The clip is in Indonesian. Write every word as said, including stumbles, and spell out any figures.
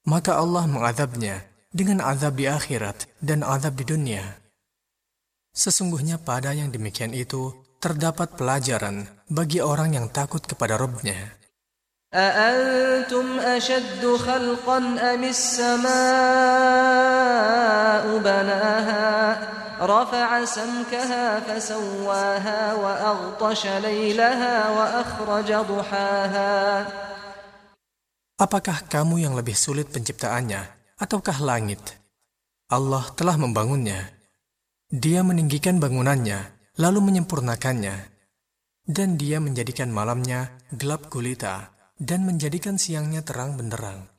maka Allah mengadabnya dengan azab di akhirat dan azab di dunia. Sesungguhnya pada yang demikian itu terdapat pelajaran bagi orang yang takut kepada Rabb-Nya. أأنتم أشد خلقا أم السماء بناها رفع سمكها فسواها وأغطش ليلها وأخرج ضحاها. Apakah kamu yang lebih sulit penciptaannya, ataukah langit? Allah telah membangunnya. Dia meninggikan bangunannya, lalu menyempurnakannya. Dan dia menjadikan malamnya gelap gulita, dan menjadikan siangnya terang benderang.